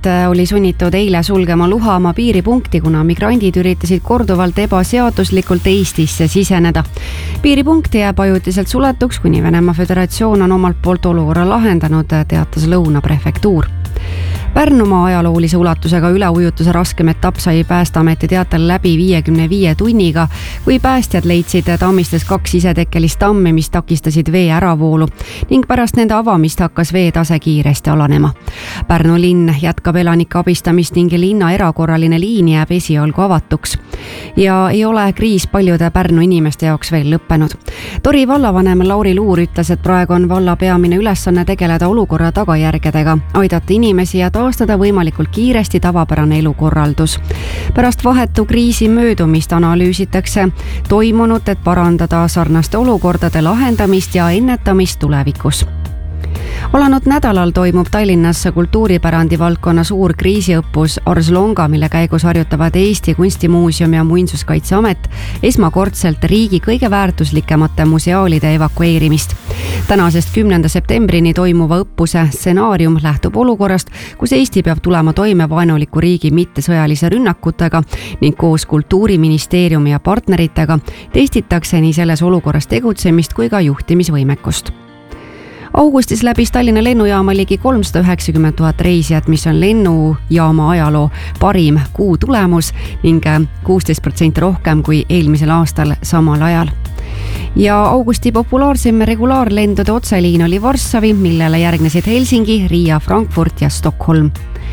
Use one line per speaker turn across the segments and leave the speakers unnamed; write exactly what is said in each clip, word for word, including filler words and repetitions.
Lätt oli sunnitud eile sulgema Luhamaa piiripunkti, kuna migrandid üritasid korduvalt ebaseaduslikult Eestisse siseneda. Piiripunkt jääb ajutiselt suletuks, kuni Venemaa Föderatsioon on omalt poolt olukorra lahendanud, teatas Lõuna prefektuur. Pärnumaa ajaloolise ulatusega üleujutuse raskem etapp sai Päästeameti teatel läbi viiekümne viie tunniga, kui päästjad leidsid tammistes kaks isetekkelist tammi, mis takistasid vee äravoolu ning pärast nende avamist hakkas veetase kiiresti alanema. Pärnu linn jätkab elanike abistamist ning linna erakorraline liin jääb esialgu avatuks. Ja ei ole kriis paljude Pärnu inimeste jaoks veel lõppenud. Tori vallavanem Lauri Luur ütles, et praegu on valla peamine ülesanne tegeleda olukorra tagajärgedega, aidata inimesi ja taastada võimalikult kiiresti tavapärane elukorraldus. Pärast vahetu kriisi möödumist analüüsitakse toimunut, et parandada sarnaste olukordade lahendamist ja ennetamist tulevikus. Olenud nädalal toimub Tallinnas kultuuripärandi valdkonna suur kriisiõppus Ars Longa, mille käigus harjutavad Eesti Kunstimuuseum ja Muinsuskaitseamet esmakordselt riigi kõige väärtuslikemate museaalide evakueerimist. Tänasest kümnenda septembrini toimuva õppuse stsenaarium lähtub olukorrast, kus Eesti peab tulema toime vaenuliku riigi mittesõjalise rünnakutega ning koos Kultuuriministeeriumi ja partneritega testitakse nii selles olukorras tegutsemist kui ka juhtimisvõimekust. Augustis läbis Tallinna lennujaama ligi kolmsada üheksakümmend tuhat reisijat, mis on lennujaama ajaloo parim kuu tulemus ning kuusteist protsenti rohkem kui eelmisel aastal samal ajal. Ja augusti populaarsem regulaarlendude otseliin oli Varssavi, millele järgnesid Helsingi, Riia, Frankfurt ja Stockholm.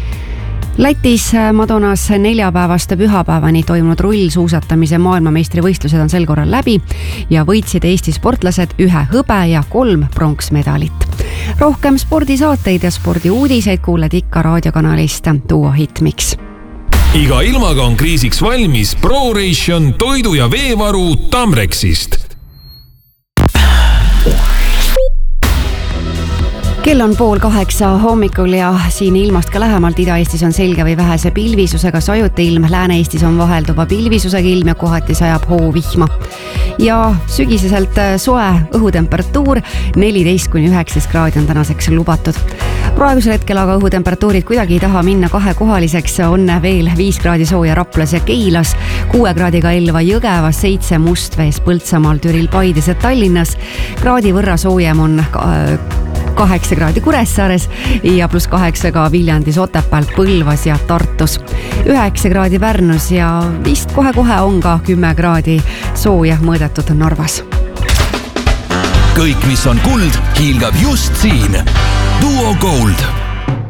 Lätis Madonas neljapäevast pühapäevani toimunud rullsuusatamise maailmameistrivõistlused on sel korral läbi ja võitsid Eesti sportlased ühe hõbe ja kolm pronksmedalit. Rohkem spordisaateid ja spordiuudiseid kuuled ikka raadiokanalist Duo Hitmix.
Iga ilmaga on kriisiks valmis ProRation toidu- ja veevaru Tamrexist.
Kell on pool kaheksa hommikul ja siin ilmast ka lähemalt. Ida-Eestis on selge või vähese pilvisusega sajuti ilm, Lääne-Eestis on vahelduva pilvisusega ilm ja kohati sajab hoovihma. Ja sügiseselt soe õhutemperatuur neliteist kuni üheksateist kraadi on tänaseks lubatud. Praegusel hetkel aga õhutemperatuurid kuidagi ei taha minna kahekohaliseks, on veel viis kraadi sooja Raplas ja Keilas, kuue kraadiga Elva Jõgevas, seitse Mustvees, Põltsamaal, Türil, Paides ja Tallinnas. Kraadi võrra soojem on kaheksa kraadi Kuressaares ja pluss kaheksa ka Viljandis, Otepääl, Põlvas ja Tartus. üheksa kraadi Pärnus ja vist kohe-kohe on ka kümme kraadi sooja mõõdetud Narvas.
Kõik, mis on kuld, hiilgab just siin. Duo Gold.